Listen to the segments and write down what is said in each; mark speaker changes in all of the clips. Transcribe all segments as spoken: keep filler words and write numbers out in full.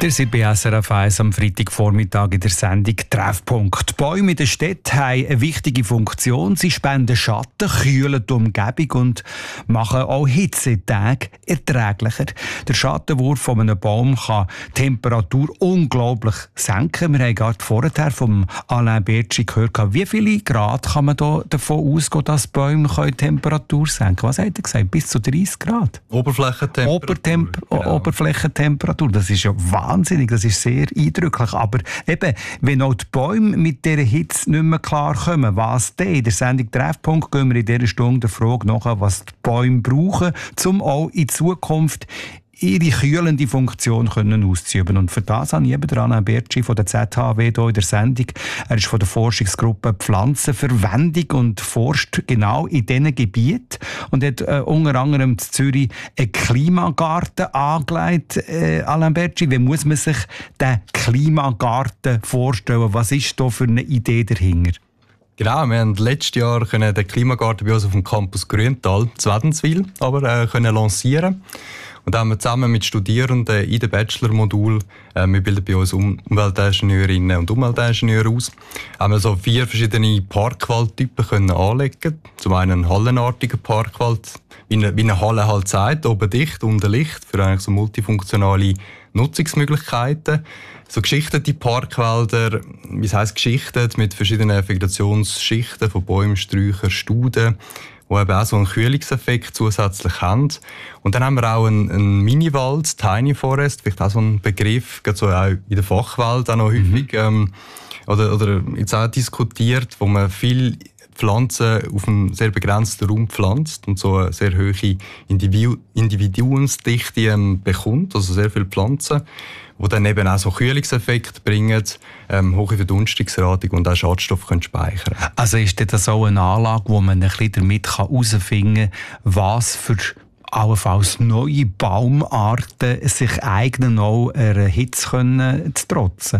Speaker 1: Der sind bei S R F eins am Freitagvormittag in der Sendung «Treffpunkt». Bäume in der Stadt haben eine wichtige Funktion. Sie spenden Schatten, kühlen die Umgebung und machen auch Hitzetage erträglicher. Der Schattenwurf von einem Baum kann die Temperatur unglaublich senken. Wir haben gerade vorher vom Alain Bertschi gehört, wie viele Grad kann man da davon ausgehen, dass Bäume die Temperatur senken können. Was hat er gesagt? Bis zu dreißig Grad?
Speaker 2: Oberflächentemperatur.
Speaker 1: Obertemp- genau. Oberflächentemperatur. Das ist ja wahnsinnig, das ist sehr eindrücklich. Aber eben, wenn auch die Bäume mit dieser Hitze nicht mehr klarkommen, was denn? In der Sendung «Treffpunkt» gehen wir in dieser Stunde der Frage nach, was die Bäume brauchen, um auch in Zukunft ihre kühlende Funktion können auszuüben. Und für das habe ich eben Alain Bertschi von der Z H W hier in der Sendung. Er ist von der Forschungsgruppe Pflanzenverwendung und forscht genau in diesen Gebieten und hat äh, unter anderem in Zürich einen Klimagarten angelegt. Äh, Alain Bertschi, wie muss man sich den Klimagarten vorstellen? Was ist da für eine Idee dahinter?
Speaker 2: Genau, wir haben letztes Jahr den Klimagarten bei uns auf dem Campus Grüntal, in Wädenswil, aber äh, können lancieren. Und da haben wir zusammen mit Studierenden in dem Bachelor-Modul, äh, wir bilden bei uns um Umweltingenieurinnen und Umweltingenieure aus, haben wir so vier verschiedene Parkwaldtypen können anlegen. Zum einen einen hallenartigen Parkwald, wie eine, wie eine Halle halt sagt, oben dicht, unten Licht, für eigentlich so multifunktionale Nutzungsmöglichkeiten. So geschichtete Parkwälder, wie es heisst, geschichtet mit verschiedenen Vegetationsschichten von Bäumen, Sträuchern, Stauden, die eben auch so einen Kühlungseffekt zusätzlich haben. Und dann haben wir auch einen, einen Mini-Wald, Tiny Forest, vielleicht auch so ein Begriff, gerade so auch in der Fachwelt auch noch häufig, mhm. ähm, oder, oder jetzt auch diskutiert, wo man viel Pflanzen auf einem sehr begrenzten Raum pflanzt und so eine sehr hohe Individu- Individuumsdichte ähm, bekommt, also sehr viele Pflanzen, die dann eben auch so Kühlungseffekte bringen, ähm, hohe Verdunstungsrate und auch Schadstoffe können speichern.
Speaker 1: Also ist das so eine Anlage, wo man ein bisschen damit herausfinden kann, was für allenfalls neue Baumarten sich eignen, auch einer Hitze können zu trotzen?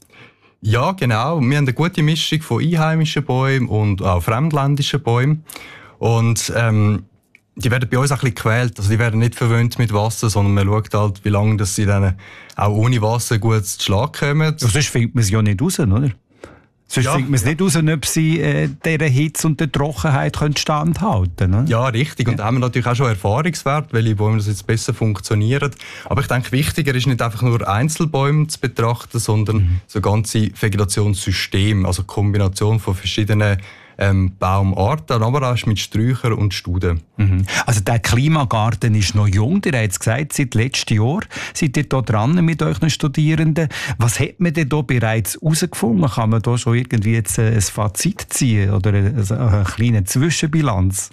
Speaker 2: Ja, genau. Wir haben eine gute Mischung von einheimischen Bäumen und auch fremdländischen Bäumen. Und ähm, die werden bei uns auch ein bisschen gequält. Also die werden nicht verwöhnt mit Wasser, sondern man schaut halt, wie lange dass sie dann auch ohne Wasser gut zu Schlag kommen.
Speaker 1: Ja, sonst findet man es ja nicht raus, oder? Sonst ja, findet man es ja. nicht raus, ob sie äh, dieser Hitze und der Trockenheit standhalten können.
Speaker 2: Ja, richtig. Und ja. da haben wir natürlich auch schon Erfahrungswert, welche Bäume das jetzt besser funktionieren. Aber ich denke, wichtiger ist nicht einfach nur Einzelbäume zu betrachten, sondern mhm. so ganze Vegetationssysteme, also Kombination von verschiedenen Ähm, Baumarten, aber auch mit Sträuchern und Stauden.
Speaker 1: Mhm. Also der Klimagarten ist noch jung, ihr habt es gesagt, seit letztem Jahr seid ihr da dran mit euren Studierenden. Was hat man denn da bereits herausgefunden? Kann man da schon irgendwie jetzt ein Fazit ziehen oder eine, eine kleine Zwischenbilanz?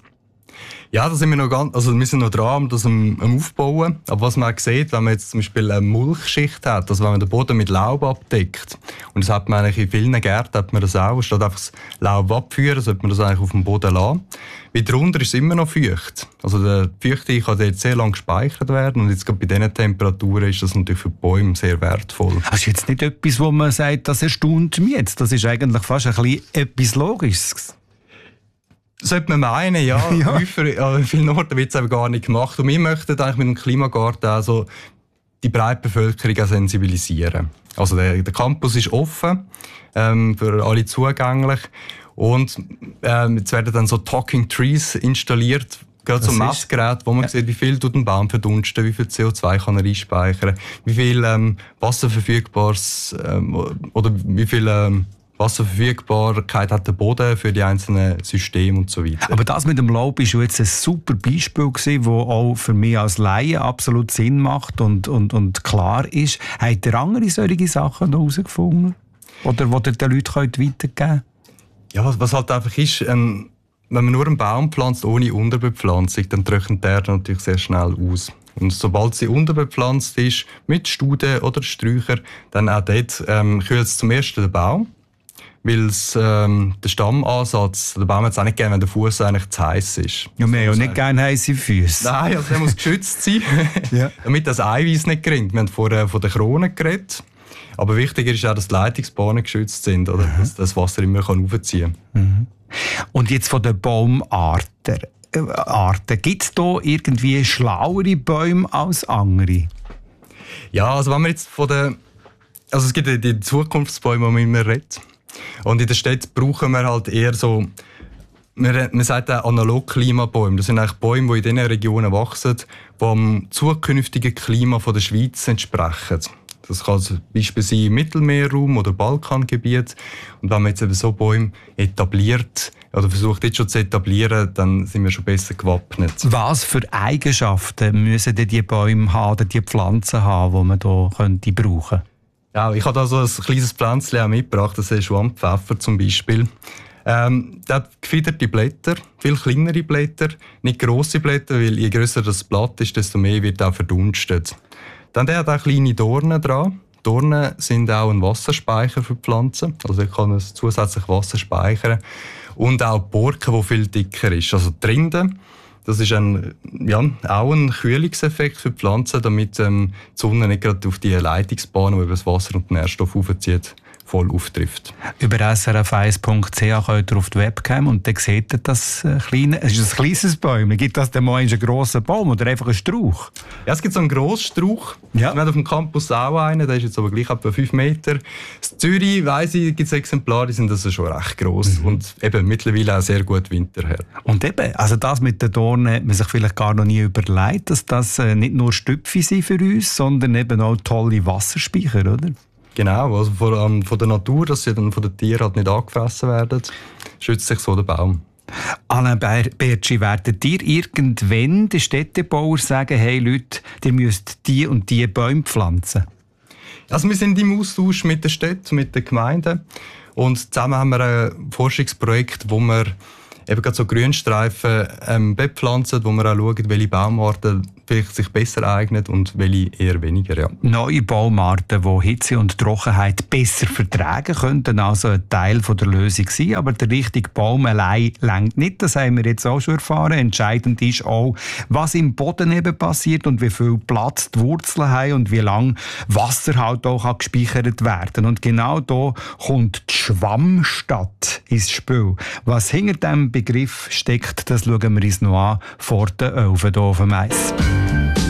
Speaker 2: Ja, da sind wir noch ganz, also wir sind noch dran, das am, am Aufbauen. Aber was man auch sieht, wenn man jetzt zum Beispiel eine Mulchschicht hat, also wenn man den Boden mit Laub abdeckt, und das hat man eigentlich in vielen Gärten, hat man das auch, statt einfach das Laub abführen, sollte man das eigentlich auf dem Boden lassen. Wie drunter ist es immer noch feucht. Also die Feuchte kann dort sehr lange gespeichert werden und jetzt gerade bei diesen Temperaturen ist das natürlich für die Bäume sehr wertvoll.
Speaker 1: Das ist jetzt nicht etwas, wo man sagt, das erstaunt mich jetzt. Das ist eigentlich fast ein bisschen etwas Logisches.
Speaker 2: Sollte man meinen, ja. ja. Häufig, an vielen Orten wird es aber gar nicht gemacht. Und wir möchten eigentlich mit dem Klimagarten also die breite Bevölkerung auch sensibilisieren. Also der, der Campus ist offen, ähm, für alle zugänglich. Und ähm, jetzt werden dann so Talking Trees installiert, gerade so ein Messgerät, wo man ja. sieht, wie viel tut ein Baum verdunsten, wie viel C O zwei kann er einspeichern, wie viel ähm, Wasser verfügbares ähm, oder wie viel ähm, Wasserverfügbarkeit hat der Boden für die einzelnen Systeme und so weiter.
Speaker 1: Aber das mit dem Laub war jetzt ein super Beispiel gewesen, das auch für mich als Laie absolut Sinn macht und, und, und klar ist. Habt ihr andere solche Sachen noch herausgefunden? Oder die ihr den Leuten weitergeben könnt?
Speaker 2: Ja, was, was halt einfach ist, ähm, wenn man nur einen Baum pflanzt ohne Unterbepflanzung, dann trocknet der natürlich sehr schnell aus. Und sobald sie unterbepflanzt ist, mit Stauden oder Sträuchern, dann auch dort ähm, kühlt es zum ersten den Baum. Weil ähm, der Stammansatz, der Baum hat es auch nicht gerne, wenn der Fuß eigentlich zu heiß ist.
Speaker 1: Ja, wir haben ja nicht gerne heisse Füße.
Speaker 2: Nein, also der muss geschützt sein, ja. damit das Eiweiß nicht gerinnt. Wir haben vorher von der Krone geredet. Aber wichtiger ist auch, dass die Leitungsbahnen geschützt sind, oder? Mhm. Dass das Wasser immer aufziehen kann.
Speaker 1: Mhm. Und jetzt von den Baumarten. Arten. Gibt es da irgendwie schlauere Bäume als andere?
Speaker 2: Ja, also wenn man jetzt von der... Also es gibt ja die Zukunftsbäume, die man immer redet. Und in der Stadt brauchen wir halt eher so... Man, man sagt auch Analog-Klimabäume. Das sind eigentlich Bäume, die in den Regionen wachsen, die dem zukünftigen Klima von der Schweiz entsprechen. Das kann zum Beispiel sein im Mittelmeerraum oder Balkangebiet. Und wenn man jetzt eben so Bäume etabliert oder versucht jetzt schon zu etablieren, dann sind wir schon besser gewappnet.
Speaker 1: Was für Eigenschaften müssen denn die Bäume haben oder die Pflanzen haben, die man hier könnte brauchen?
Speaker 2: Ja, ich habe da so ein kleines Pflänzchen auch mitgebracht, das ist Schwammpfeffer zum Beispiel. Ähm, der hat gefiederte Blätter, viel kleinere Blätter, nicht grosse Blätter, weil je grösser das Blatt ist, desto mehr wird auch verdunstet. Dann der hat auch kleine Dornen dran. Dornen sind auch ein Wasserspeicher für die Pflanzen, also ich kann es zusätzlich Wasser speichern. Und auch die Borke, die viel dicker ist. Also die Rinde, das ist ein, ja, auch ein Kühlungseffekt für die Pflanzen, damit ähm, die Sonne nicht gerade auf die Leitungsbahn, die über das Wasser und den Nährstoff aufzieht, voll auftrifft.
Speaker 1: Über s r f eins punkt c h könnt ihr auf die Webcam und dann seht ihr das äh, kleine, es ist ein kleines Bäumchen. Gibt das denn mal einen grossen Baum oder einfach einen Strauch?
Speaker 2: Ja, es gibt so einen grossen Strauch.
Speaker 1: Ja.
Speaker 2: Wir haben auf dem Campus auch einen, der ist jetzt aber gleich etwa fünf Meter. In Zürich, weiss ich, gibt es Exemplare, die sind also schon recht gross mhm. und eben mittlerweile auch sehr gut winterher.
Speaker 1: Und eben, also das mit den Dornen hat man sich vielleicht gar noch nie überlegt, dass das äh, nicht nur Stüpfe sind für uns, sondern eben auch tolle Wasserspeicher, oder?
Speaker 2: Genau, also von, um, von der Natur, dass sie dann von den Tieren halt nicht angefressen werden, schützt sich so der Baum.
Speaker 1: Alain Bertschi, werdet ihr irgendwann den Städtebauern sagen, hey Leute, ihr müsst die und die Bäume pflanzen?
Speaker 2: Also wir sind im Austausch mit den Städten, mit den Gemeinden und zusammen haben wir ein Forschungsprojekt, wo wir eben gerade so Grünstreifen ähm, bepflanzen, wo wir auch schauen, welche Baumarten vielleicht sich besser eignen und welche eher weniger. Ja.
Speaker 1: Neue Baumarten, die Hitze und Trockenheit besser vertragen, könnten also ein Teil der Lösung sein. Aber der richtige Baum allein reicht nicht. Das haben wir jetzt auch schon erfahren. Entscheidend ist auch, was im Boden eben passiert und wie viel Platz die Wurzeln haben und wie lange Wasser halt auch gespeichert werden. Und genau da kommt die Schwammstadt ins Spiel. Was hinter diesem Begriff steckt, das schauen wir uns noch an vor den Öfen hier auf dem Eis.